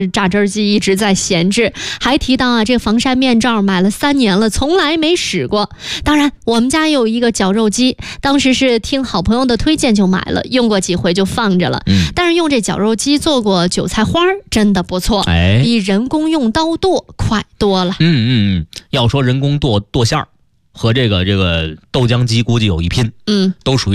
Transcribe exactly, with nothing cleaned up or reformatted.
榨汁机一直在闲置，还提到啊，这个防晒面罩买了三年了，从来没使过。当然，我们家有一个绞肉机，当时是听好朋友的推荐就买了，用过几回就放着了。 嗯， 但是用这绞肉机做过韭菜花真的不错， 哎， 比人工用刀剁快多了。 嗯嗯嗯，要说人工剁剁馅儿和这个这个豆浆机估计有一拼， 嗯， 都属于